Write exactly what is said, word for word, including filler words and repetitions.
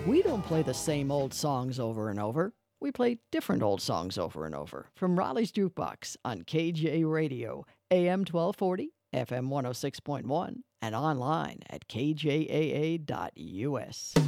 We don't play the same old songs over and over. We play different old songs over and over from Raleigh's Jukebox on K J Radio, A M twelve forty, F M one oh six point one, and online at k j a a dot u s.